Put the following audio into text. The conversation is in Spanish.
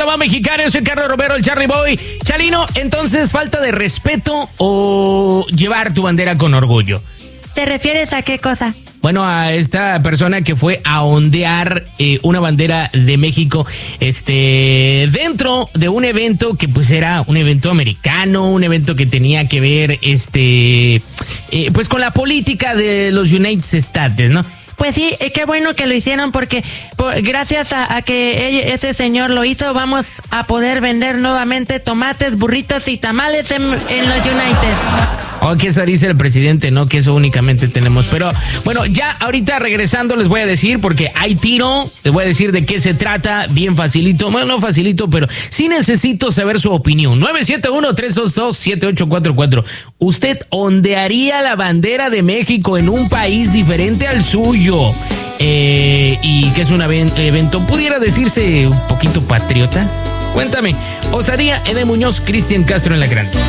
va, mexicano? Yo soy Carlos Romero, el Charlie Boy. Chalino, entonces, ¿falta de respeto o llevar tu bandera con orgullo? ¿Te refieres a qué cosa? Bueno, a esta persona que fue a ondear una bandera de México dentro de un evento que pues era un evento americano, un evento que tenía que ver pues con la política de los United States, ¿no? Pues sí, qué bueno que lo hicieron porque gracias a que ese señor lo hizo, vamos a poder vender nuevamente tomates, burritos y tamales en los United. Oh, que eso dice el presidente, ¿no? Que eso únicamente tenemos. Pero bueno, ya ahorita regresando les voy a decir, porque hay tiro, les voy a decir de qué se trata, bien facilito. Bueno, no facilito, pero sí necesito saber su opinión. 971-322-7844. ¿Usted ondearía la bandera de México en un país diferente al suyo? Y que es un evento, pudiera decirse un poquito patriota. Cuéntame, Osaría, Ede Muñoz, Cristian Castro en la Grande.